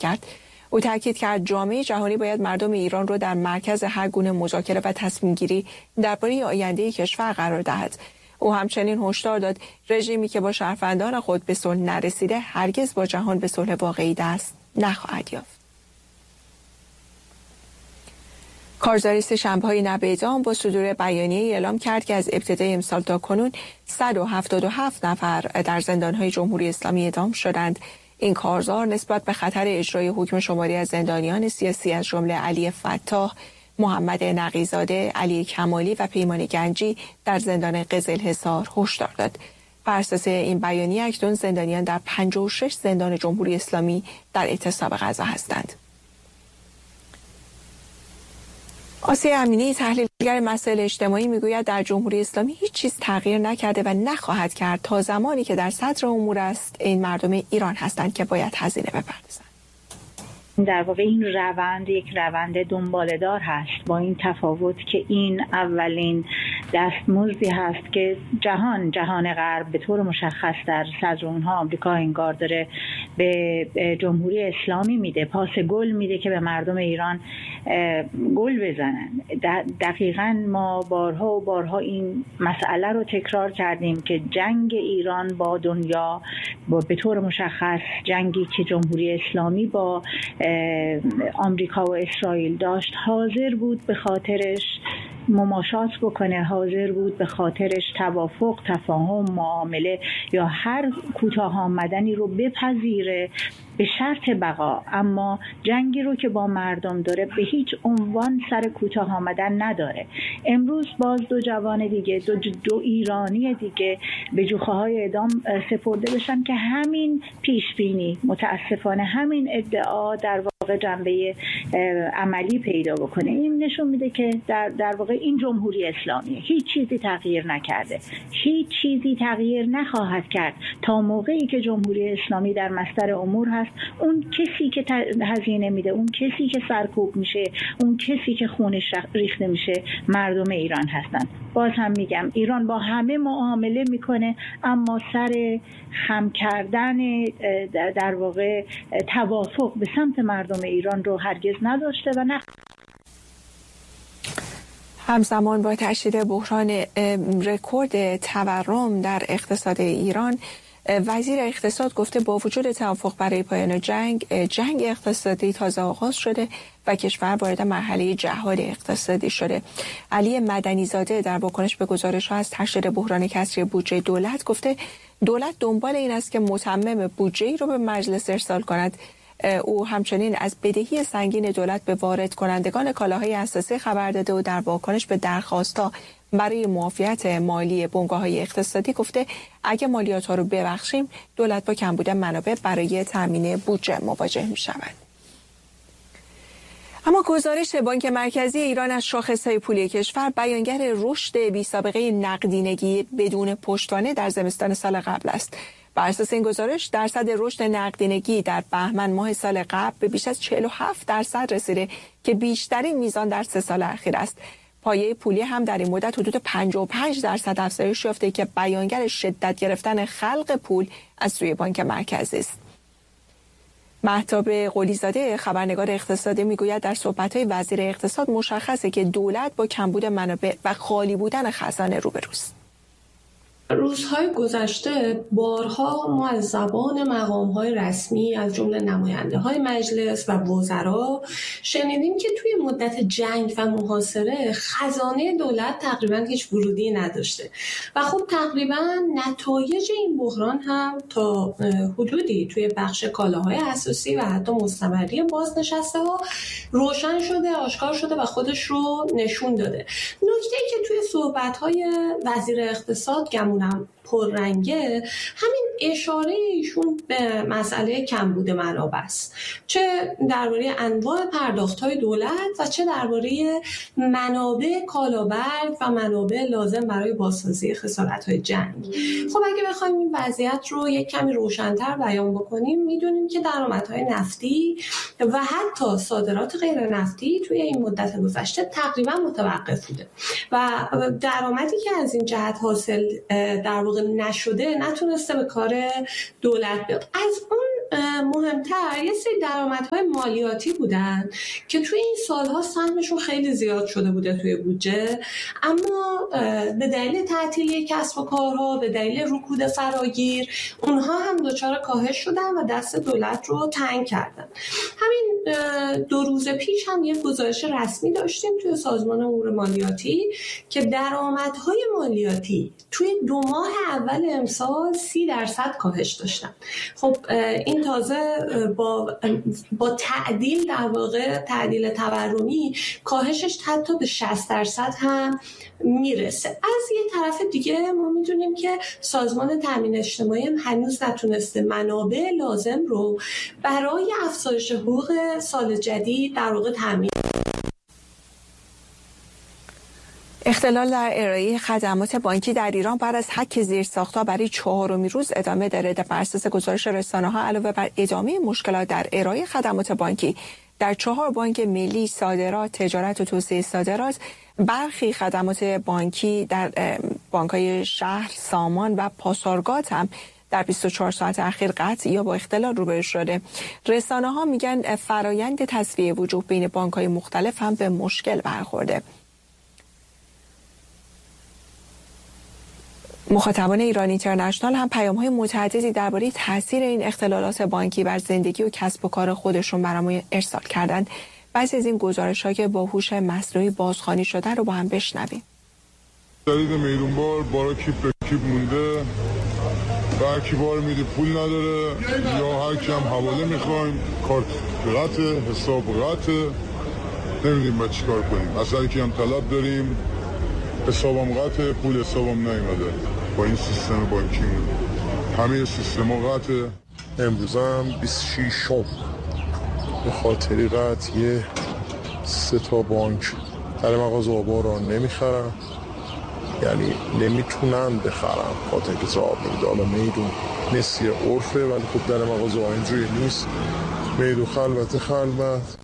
کرد. او تاکید کرد جامعه جهانی باید مردم ایران را در مرکز هر گونه مذاکره و تصمیم گیری درباره آینده کشور قرار دهد. او همچنین هشدار داد رژیمی که با شهروندان خود به صلح نرسیده هرگز با جهان به صلح واقعی دست نخواهد یافت. کارزار سه‌شنبه‌های نبیدام با صدور بیانیه‌ای اعلام کرد که از ابتدای امسال تا کنون 177 نفر در زندان‌های جمهوری اسلامی اعدام شدند. این کارزار نسبت به خطر اجرای حکم شماری از زندانیان سیاسی از جمله علی فتاح، محمد نقی‌زاده، علی کمالی و پیمان گنجی در زندان قزلحصار هشدار داد. بر اساس این بیانیه اکنون زندانیان در 56 زندان جمهوری اسلامی در اعتصاب غذا هستند. آسیه امینی تحلیلگر مسائل اجتماعی میگوید در جمهوری اسلامی هیچ چیز تغییر نکرده و نخواهد کرد تا زمانی که در صدر امور است این مردم ایران هستند که باید هزینه بپردازند. در واقع این روند یک روند دنباله‌دار هست، با این تفاوت که این اولین دستمزدی هست که جهان غرب به طور مشخص در صدر اونها آمریکا انگار داره به جمهوری اسلامی میده، پاس گل میده که به مردم ایران گل بزنن. دقیقاً ما بارها و بارها این مسئله رو تکرار کردیم که جنگ ایران با دنیا به طور مشخص جنگی که جمهوری اسلامی با آمریکا و اسرائیل داشت، حاضر بود به خاطرش مماشات بکنه، حاضر بود به خاطرش توافق، تفاهم، معامله یا هر کوتاه آمدنی رو بپذیره به شرط بقا. اما جنگی رو که با مردم داره به هیچ عنوان سر کوتاه آمدن نداره. امروز باز دو جوان دیگه، دو ایرانی دیگه به جوخه‌های اعدام سپرده بشن که همین پیشبینی، متاسفانه همین ادعا در واقع جنبه عملی پیدا بکنه. این نشون میده که در واقع این جمهوری اسلامی هیچ چیزی تغییر نکرده، هیچ چیزی تغییر نخواهد کرد تا موقعی که جمهوری اسلامی در مصدر امور هست. اون کسی که هزینه میده، اون کسی که سرکوب میشه، اون کسی که خونش ریخته میشه مردم ایران هستن. باز هم میگم ایران با همه معامله میکنه، اما سر خم کردن در واقع توافق به سمت مردم ایران رو هرگز نداشته و نه. همزمان با تشدید بحران رکورد تورم در اقتصاد ایران، وزیر اقتصاد گفته با وجود توافق برای پایان جنگ اقتصادی تازه آغاز شده و کشور وارد مرحله جهاد اقتصادی شده. علی مدنی زاده در واکنش به گزارش‌ها از تشدید بحران کسری بودجه دولت گفته دولت دنبال این است که متمم بودجه‌ای رو به مجلس ارسال کند. او همچنین از بدهی سنگین دولت به وارد کنندگان کالاهای اساسی خبر داده و در واکنش به درخواست‌ها برای معافیت مالی بنگاه‌های اقتصادی گفته اگه مالیات‌ها رو ببخشیم دولت با کمبود منابع برای تامین بودجه مواجه می‌شود. اما گزارش بانک مرکزی ایران از شاخص‌های پولی کشور بیانگر رشد بی‌سابقه نقدینگی بدون پشتوانه در زمستان سال قبل است. بر اساس این گزارش درصد رشد نقدینگی در بهمن ماه سال قبل به بیش از 47% رسیده که بیشترین میزان در 3 سال اخیر است. پایه پولی هم در این مدت حدود 55% افزایش یافته که بیانگر شدت گرفتن خلق پول از سوی بانک مرکزی است. مهتاب قلی‌زاده خبرنگار اقتصادی میگوید در صحبت‌های وزیر اقتصاد مشخصه که دولت با کمبود منابع و خالی بودن خزانه روبروست. روزهای گذشته بارها ما از زبان مقام‌های رسمی از جمله نماینده‌های مجلس و وزرا شنیدیم که توی مدت جنگ و محاصره خزانه دولت تقریبا هیچ ورودی نداشته و خب تقریبا نتایج این بحران هم تا حدودی توی بخش کالاهای اساسی و حتی مستمری بازنشسته‌ها روشن شده، آشکار شده و خودش رو نشون داده. نکته‌ای که توی صحبت‌های وزیر اقتصاد گمونم پررنگه همین اشاره ایشون به مسئله کمبود منابع است، چه درباره انواع پرداخت‌های دولت و چه درباره منابع کالابرگ و منابع لازم برای بازسازی خسارت‌های جنگ. خب اگه بخوایم این وضعیت رو یک کمی روشن‌تر بیان بکنیم می‌دونیم که درآمدهای نفتی و حتی صادرات غیر نفتی توی این مدت گذشته تقریبا متوقف بوده و درآمدی که از این جهت حاصل در واقع نشده نتونسته به کار دولت بیاد. از اون مهمتر یه سری درآمدهای مالیاتی بودن که توی این سالها سهمشون خیلی زیاد شده بوده توی بودجه، اما به دلیل تعطیلی کسب و کارها، به دلیل رکود فراگیر، اونها هم دچار کاهش شدن و دست دولت رو تنگ کردن. همین 2 روز پیش هم یه گزارش رسمی داشتیم توی سازمان امور مالیاتی که درآمدهای مالیاتی توی 2 ماه اول امسال 30% کاهش داشتن. خب این تازه با تعدیل، در واقع تعدیل تورمی، کاهشش حتی به 60% هم میرسه. از یه طرف دیگه ما میدونیم که سازمان تامین اجتماعی هم هنوز نتونسته منابع لازم رو برای افزایش حقوق سال جدید در واقع تامین. اختلال در ارائه خدمات بانکی در ایران بعد از هک زیرساخت‌ها برای 4مین روز ادامه داره. بر اساس گزارش رسانه‌ها علاوه بر ادامه مشکلات در ارائه خدمات بانکی در 4 بانک ملی، صادرات، تجارت و توسعه صادرات، برخی خدمات بانکی در بانک‌های شهر، سامان و پاسارگاد هم در 24 ساعت اخیر قطع یا با اختلال روبرو شده. رسانه‌ها میگن فرایند تسویه وجوه بین بانک‌های مختلف هم به مشکل برخورده. مخاطبان ایران اینترنشنال هم پیام‌های متعددی درباره تاثیر این اختلالات بانکی بر زندگی و کسب و کار خودشون برام ارسال کردند. بعضی از این گزارش‌ها که با هوش مصنوعی بازخوانی شده رو با هم بشنویم. جدید میدونبار بارا کیپ به کیپ مونده، هر کی بار میده پول نداره، یا هر کی هم حواله میخوایم، کارت قطعه، حساب قطعه، نمیدونیم باید چی کار کنیم. اصلا کی هم طلب داریم، حسابم قطعه، پول حسابم نیومده. با این سیستم بانکیمون همه سیستما قطعه. امروز هم 26 به خاطری قطع 3 بانک در مغازه آبا را نمیخرن، یعنی نمیتونن بخرن خاطر که صاحب میده. حالا میدون نسیه عرفه، ولی خب در مغازه ها اینجوری نیست. میدون خلوت.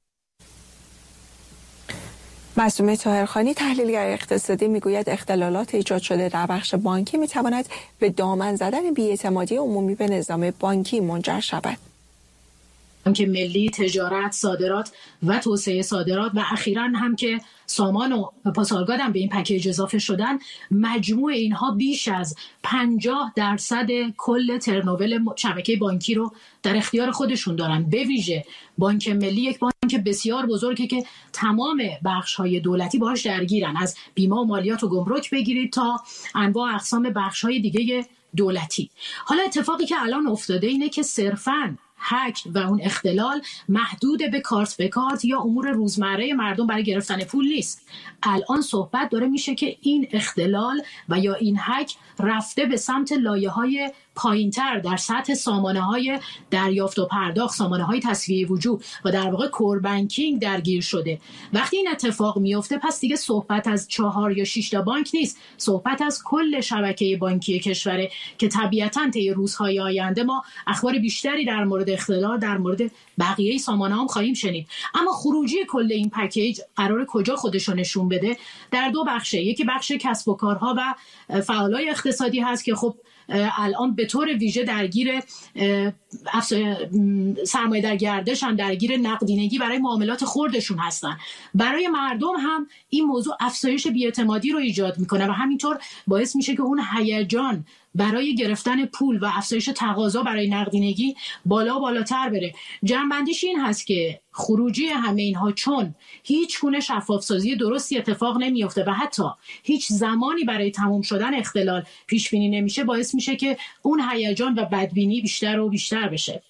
معصومه طاهرخانی تحلیلگر اقتصادی میگوید اختلالات ایجاد شده در بخش بانکی میتواند به دامن زدن بی‌اعتمادی عمومی به نظام بانکی منجر شود. که ملی، تجارت، صادرات و توسعه صادرات و اخیراً هم که سامان و پاسارگاد هم به این پکیج اضافه شدن، مجموع اینها بیش از 50% کل ترنوول شبکه بانکی رو در اختیار خودشون دارن. به ویژه بانک ملی یک بانک بسیار بزرگی که تمام بخش‌های دولتی باهاش درگیرن، از بیمه و مالیات و گمرک بگیرید تا انواع اقسام بخش‌های دیگه دولتی. حالا اتفاقی که الان افتاده اینه که صرفاً هک و اون اختلال محدود به کارت به کارت یا امور روزمره مردم برای گرفتن پول نیست. الان صحبت داره میشه که این اختلال و یا این هک رفته به سمت لایه‌های پایین‌تر در سطح سامانه‌های دریافت و پرداخت، سامانه‌های تسویه وجوه و در واقع کور بانکینگ درگیر شده. وقتی این اتفاق میفته پس دیگه صحبت از 4 یا 6 تا بانک نیست، صحبت از کل شبکه بانکی کشوره که طبیعتاً طی روزهای آینده ما اخبار بیشتری در مورد اختلال در مورد بقیه سامانه‌ها هم خواهیم شنید. اما خروجی کل این پکیج قرار کجا خودشو نشون بده؟ در 2 بخشه. یکی بخش کسب و کارها و فعالای اقتصادی هست که خب الان به طور ویژه درگیر سرمایه در گردش هم، درگیر نقدینگی برای معاملات خردشون هستن. برای مردم هم این موضوع افزایش بی‌اعتمادی رو ایجاد میکنه و همینطور باعث میشه که اون هیجان برای گرفتن پول و افزایش تقاضا برای نقدینگی بالاتر بره. جنبندیش این هست که خروجی همه اینها چون هیچ گونه شفافسازی درستی اتفاق نمیفته و حتی هیچ زمانی برای تموم شدن اختلال پیش بینی نمیشه، باعث میشه که اون هیجان و بدبینی بیشتر و بیشتر بشه.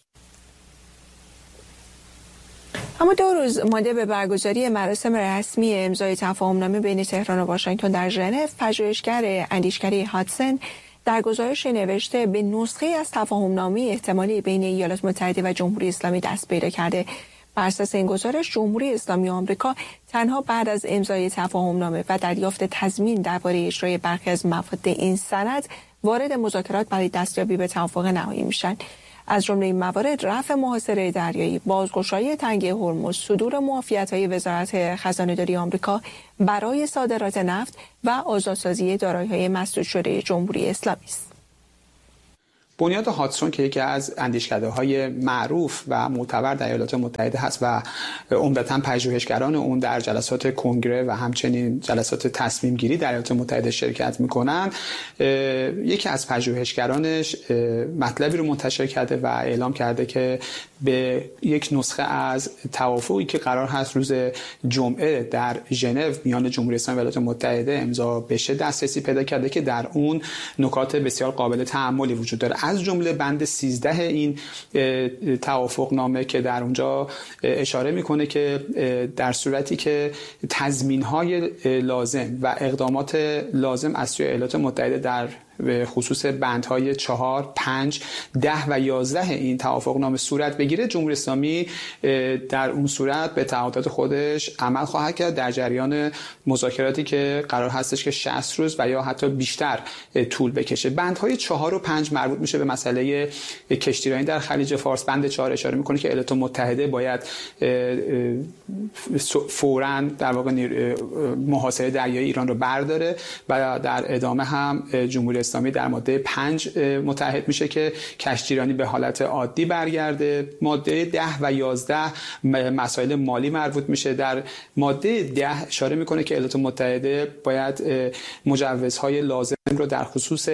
اما 2 روز مانده به برگزاری مراسم رسمی امضای تفاهمنامه بین تهران و واشنگتن در ژنو، پژوهشگر اندیشکده هادسن در گزارش نوشته به نسخه از تفاهمنامه احتمالی بین ایالات متحده و جمهوری اسلامی دست پیدا کرده. بر اساس این گزارش جمهوری اسلامی آمریکا تنها بعد از امضای تفاهمنامه و دریافت تضمین درباره اجرای برخی از مفاد این سند وارد مذاکرات برای دستیابی به توافق نهایی میشن. از جمله این موارد رفع محاصره دریایی، بازگشایی تنگه هرمز، صدور معافیت‌های وزارت خزانه‌داری آمریکا برای صادرات نفت و آزادسازی دارایی‌های مسدود شده جمهوری اسلامی است. بنیاد هادسون که یکی از اندیشکده‌های معروف و معتبر در ایالات متحده هست و عمدتاً پژوهشگران اون در جلسات کنگره و همچنین جلسات تصمیم گیری در ایالات متحده شرکت میکنن، یکی از پژوهشگرانش مطلبی رو منتشر کرده و اعلام کرده که به یک نسخه از توافقی که قرار هست روز جمعه در ژنو میان جمهوری اسلامی و ایالات متحده امضا بشه دسترسی پیدا کرده که در اون نکات بسیار قابل تأملی وجود داره. از جمله بند 13 این توافق نامه که در اونجا اشاره میکنه که در صورتی که تضمین‌های لازم و اقدامات لازم از سوی ایالات متحده در به خصوص بندهای 4, 5, 10 و 11 این توافق نامه صورت بگیره، جمهوری اسلامی در اون صورت به تعهدات خودش عمل خواهد کرد در جریان مذاکراتی که قرار هستش که 60 روز و یا حتی بیشتر طول بکشه. بندهای 4 و 5 مربوط میشه به مسئله کشتیرانی در خلیج فارس. بند 4 اشاره میکنه که ایالات متحده باید فوراً در واقع محاصره دریایی ایران رو برداره و در ادامه هم جمهوری اسلامی در ماده 5 متحد میشه که کشتیرانی به حالت عادی برگرده. ماده 10 و 11 مسائل مالی مربوط میشه. در ماده 10 اشاره میکنه که ایالات متحده باید مجوزهای لازم رو در خصوص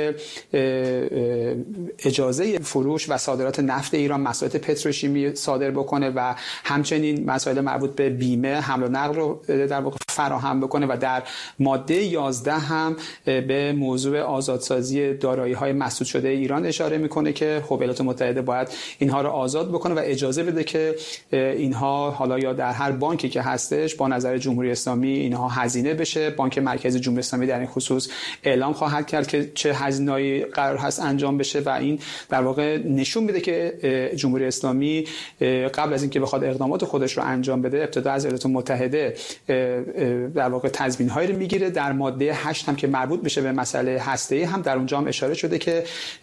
اجازه فروش و صادرات نفت ایران، مسائل پتروشیمی صادر بکنه و همچنین مسائل مربوط به بیمه حمل و نقل رو در واقع فراهم بکنه و در ماده 11 هم به موضوع آزادسازی دارایی‌های مسدود شده ایران اشاره میکنه که خب ایالات متحده باید اینها رو آزاد بکنه و اجازه بده که اینها حالا یا در هر بانکی که هستش با نظر جمهوری اسلامی اینها هزینه بشه. بانک مرکزی جمهوری اسلامی در این خصوص اعلام خواهد کرد که چه هزینه‌ای قرار هست انجام بشه و این در واقع نشون میده که جمهوری اسلامی قبل از اینکه بخواد اقدامات خودش رو انجام بده ابتدا از ایالات متحده در واقع تضمین‌هایی رو میگیره. در ماده 8 هم که مربوط میشه به مسئله هسته‌ای هم در اونجا هم اشاره شده که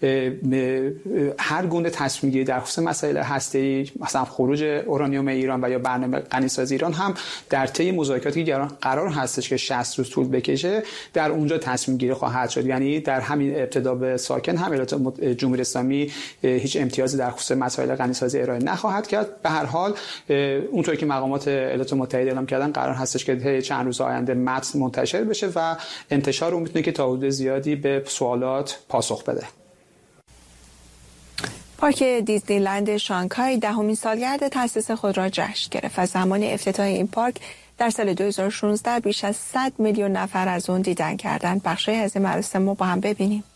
هر گونه تصمیم گیری در خصوص مسائل هسته‌ای، مثلا خروج اورانیوم ایران و یا برنامه غنیسازی ایران هم در طی مذاکراتی که قرار هستش که 60 روز طول بکشه در اونجا تصمیم گیری خواهد شد. یعنی در همین ابتدا به ساکن هم جمهوری اسلامی هیچ امتیازی در خصوص مسائل غنیسازی ارائه نخواهد کرد. به هر حال اونطور که مقامات ایالات متحده اعلام کردن قرار هستش که چند روز آینده متن منتشر بشه و انتشار اون میتونه که تا حدود زیادی به سوالات پاسخ بده. پارک دیزنیلند شانگهای 10مین سالگرد تأسیس خود را جشن گرفت. از زمان افتتاح این پارک در سال 2016 بیش از 100 میلیون نفر از اون دیدن کردند. بخشی از این مراسم رو با هم ببینیم.